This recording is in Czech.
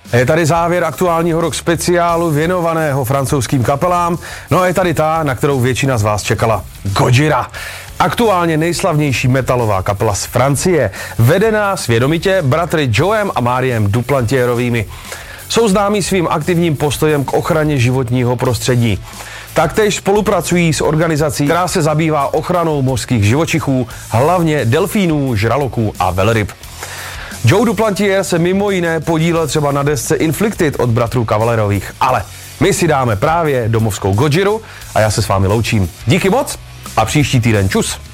Je tady závěr aktuálního rock speciálu věnovaného francouzským kapelám. No a je tady ta, na kterou většina z vás čekala. Gojira. Aktuálně nejslavnější metalová kapela z Francie, vedená svědomitě bratry Joem a Mariem Duplantierovými. Jsou známí svým aktivním postojem k ochraně životního prostředí. Taktéž spolupracují s organizací, která se zabývá ochranou mořských živočichů, hlavně delfínů, žraloků a velryb. Joe Duplantier se mimo jiné podílel třeba na desce Inflicted od bratrů Cavallerových, ale my si dáme právě domovskou Gojiru a já se s vámi loučím. Díky moc a příští týden čus.